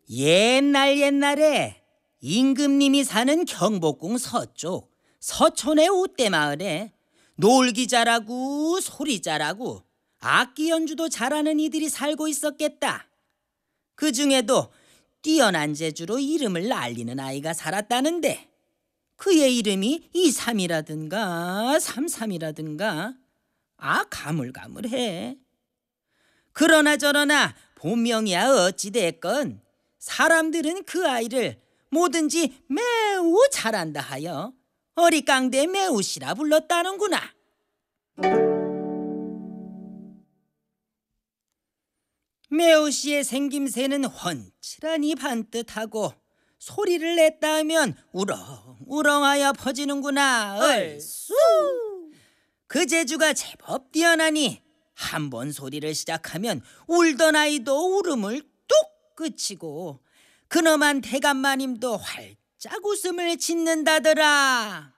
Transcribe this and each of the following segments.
옛날에 임금님이 사는 경복궁 서쪽 서촌의 웃대마을에 놀기 잘하고 소리 잘하고 악기 연주도 잘하는 이들이 살고 있었겠다. 그 중에도 뛰어난 재주로 이름을 날리는 아이가 살았다는데 그의 이름이 이삼이라든가 삼삼이라든가 가물가물해. 그러나 저러나 본명이야 어찌됐건 사람들은 그 아이를 뭐든지 매우 잘한다 하여 어리깡대 매우씨라 불렀다는구나. 매우씨의 생김새는 훤칠하니 반듯하고 소리를 냈다 하면 우렁우렁하여 퍼지는구나. 얼쑤! 그 재주가 제법 뛰어나니 한 번 소리를 시작하면 울던 아이도 울음을 뚝 그치고 그놈한 대감마님도 활짝 웃음을 짓는다더라.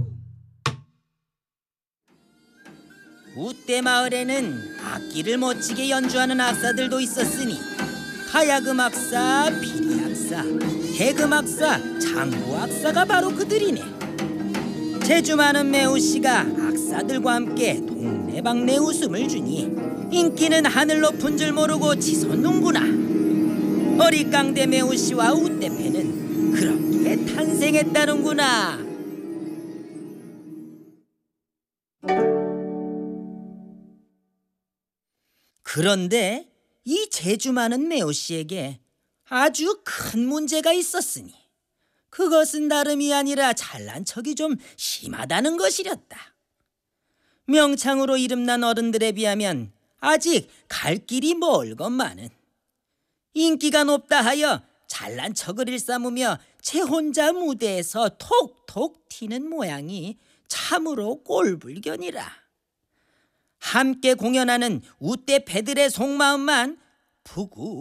웃대마을에는 악기를 멋지게 연주하는 악사들도 있었으니 가야금 악사, 피리악사, 대금악사, 장구악사가 바로 그들이네. 재주 많은 매우씨가 악사들과 함께 동네방네 웃음을 주니 인기는 하늘 높은 줄 모르고 치솟는구나. 어리깡대 매우씨와 웃대패는 그렇게 탄생했다는구나. 그런데 이 재주 많은 매우씨에게 아주 큰 문제가 있었으니 그것은 다름이 아니라 잘난 척이 좀 심하다는 것이렸다. 명창으로 이름난 어른들에 비하면 아직 갈 길이 멀건만은 인기가 높다 하여 잘난 척을 일삼으며 제 혼자 무대에서 톡톡 튀는 모양이 참으로 꼴불견이라. 함께 공연하는 웃대패들의 속마음만 푸구